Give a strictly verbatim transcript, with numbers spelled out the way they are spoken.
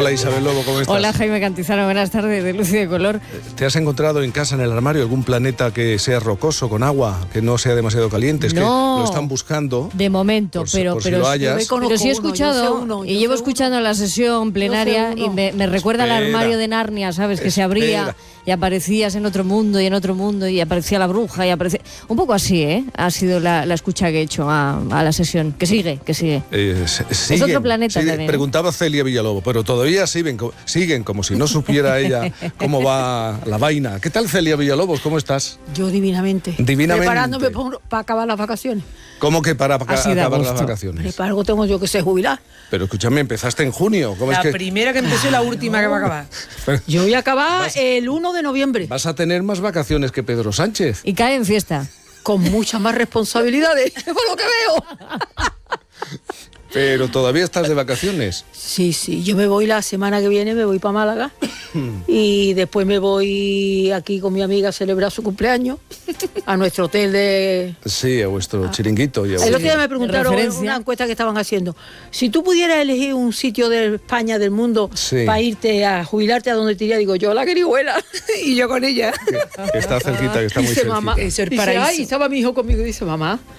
Hola Isabel Lobo, ¿cómo estás? Hola Jaime Cantizano, buenas tardes, de luz y de color. ¿Te has encontrado en casa, en el armario, algún planeta que sea rocoso, con agua, que no sea demasiado caliente? Es no, que lo están buscando. De momento, por, pero, por pero, si lo hayas. pero sí he escuchado, uno, uno, y llevo escuchando uno. la sesión plenaria y me, me recuerda Espera. al armario de Narnia, ¿sabes? Que Espera. se abría y aparecías en otro mundo y en otro mundo y aparecía la bruja y aparecía... Un poco así, ¿eh? Ha sido la, la escucha que he hecho a, a la sesión. Que sigue, que sigue. Eh, siguen, es otro planeta siguen, también. Preguntaba Celia Villalobos, pero todavía siguen, siguen como si no supiera ella cómo va la vaina. ¿Qué tal, Celia Villalobos? ¿Cómo estás? Yo divinamente. Divinamente. Preparándome para acabar las vacaciones. ¿Cómo que para, para acabar las Pero vacaciones? para algo tengo yo que ser jubilar. Pero escúchame, empezaste en junio. ¿Cómo la es que... primera que empezó y la última que va a acabar. Yo voy a acabar vas, el uno de noviembre. Vas a tener más vacaciones que Pedro Sánchez. Y cae en fiesta. Con muchas más responsabilidades, por lo que veo. Pero todavía estás de vacaciones. Sí, sí, yo me voy la semana que viene, me voy para Málaga y después me voy aquí con mi amiga a celebrar su cumpleaños a nuestro hotel de... Sí, a vuestro ah. chiringuito. Y a el otro día me preguntaron en una encuesta que estaban haciendo, si tú pudieras elegir un sitio de España, del mundo, sí. para irte a jubilarte, ¿a dónde te irías? Digo, yo a la Querihuela y yo con ella. Que, que está cerquita, que está muy dice, cerquita. Mamá, dice, ay, estaba mi hijo conmigo y dice, mamá,